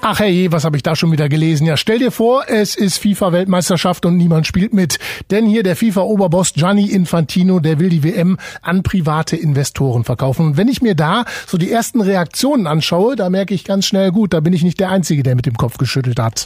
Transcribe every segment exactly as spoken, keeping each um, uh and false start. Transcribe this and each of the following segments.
Ach herrje, was habe ich da schon wieder gelesen? Ja, stell dir vor, es ist FIFA-Weltmeisterschaft und niemand spielt mit. Denn hier der FIFA-Oberboss Gianni Infantino, der will die W M an private Investoren verkaufen. Und wenn ich mir da so die ersten Reaktionen anschaue, da merke ich ganz schnell, gut, da bin ich nicht der Einzige, der mit dem Kopf geschüttelt hat.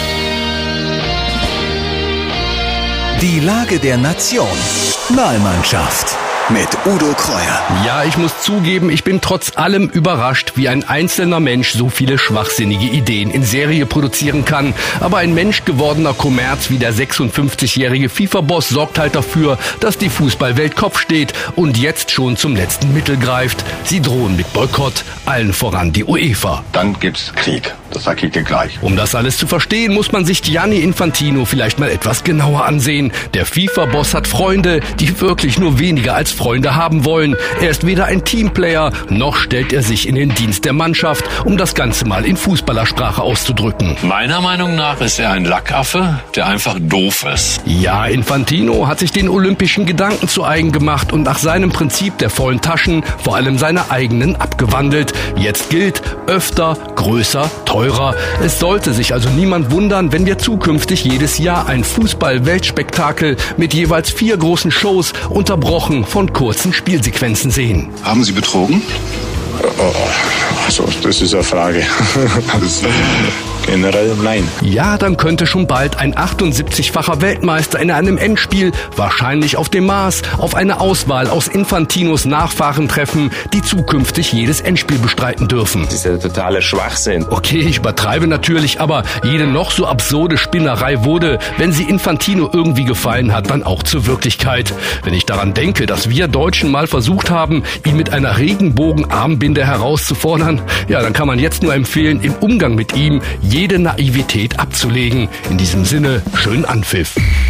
Die Lage der Nation. Wahlmannschaft. Mit Udo Kreuer. Ja, ich muss zugeben, ich bin trotz allem überrascht, wie ein einzelner Mensch so viele schwachsinnige Ideen in Serie produzieren kann. Aber ein menschgewordener Kommerz wie der sechsundfünfzigjährige FIFA-Boss sorgt halt dafür, dass die Fußballwelt Kopf steht und jetzt schon zum letzten Mittel greift. Sie drohen mit Boykott, allen voran die UEFA. Dann gibt's Krieg. Das sag ich dir gleich. Um das alles zu verstehen, muss man sich Gianni Infantino vielleicht mal etwas genauer ansehen. Der FIFA-Boss hat Freunde, die wirklich nur weniger als Freunde haben wollen. Er ist weder ein Teamplayer, noch stellt er sich in den Dienst der Mannschaft, um das Ganze mal in Fußballersprache auszudrücken. Meiner Meinung nach ist er ein Lackaffe, der einfach doof ist. Ja, Infantino hat sich den olympischen Gedanken zu eigen gemacht und nach seinem Prinzip der vollen Taschen vor allem seine eigenen abgewandelt. Jetzt gilt, öfter, größer, teurer. Es sollte sich also niemand wundern, wenn wir zukünftig jedes Jahr ein Fußball-Weltspektakel mit jeweils vier großen Shows, unterbrochen von kurzen Spielsequenzen sehen. Haben Sie betrogen? Oh, also, das ist eine Frage. Das generell nein. Ja, dann könnte schon bald ein achtundsiebzigfacher Weltmeister in einem Endspiel, wahrscheinlich auf dem Mars, auf eine Auswahl aus Infantinos Nachfahren treffen, die zukünftig jedes Endspiel bestreiten dürfen. Das ist ja totaler Schwachsinn. Okay, ich übertreibe natürlich, aber jede noch so absurde Spinnerei wurde, wenn sie Infantino irgendwie gefallen hat, dann auch zur Wirklichkeit. Wenn ich daran denke, dass wir Deutschen mal versucht haben, ihn mit einer Regenbogenarmbinde herauszufordern, ja, dann kann man jetzt nur empfehlen, im Umgang mit ihm jede Naivität abzulegen. In diesem Sinne, schönen Anpfiff.